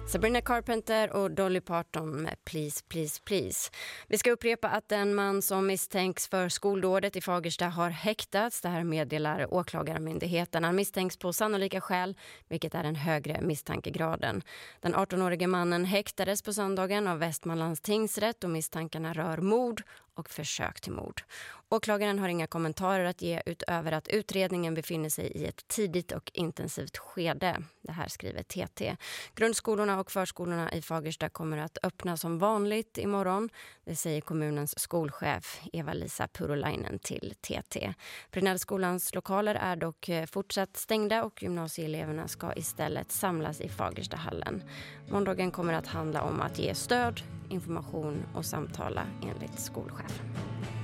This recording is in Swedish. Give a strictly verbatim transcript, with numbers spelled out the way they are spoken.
Sabrina Carpenter och Dolly Parton med Please, Please, Please. Vi ska upprepa att den man som misstänks för skoldådet i Fagersta har häktats. Det här meddelar åklagarmyndigheten. Han misstänks på sannolika skäl, vilket är den högre misstankegraden. Den arton-årige mannen häktades på söndagen av Västmanlands tingsrätt och misstankarna rör mord och försök till mord. Åklagaren har inga kommentarer att ge utöver att utredningen befinner sig i ett tidigt och intensivt skede. Det här skriver T T. Grundskolorna och förskolorna i Fagersta kommer att öppna som vanligt imorgon. Det säger kommunens skolchef Eva-Lisa Purolainen till T T. Brinellskolans lokaler är dock fortsatt stängda och gymnasieeleverna ska istället samlas i Fagerstahallen. Måndagen kommer att handla om att ge stöd, information och samtala enligt skolchefen.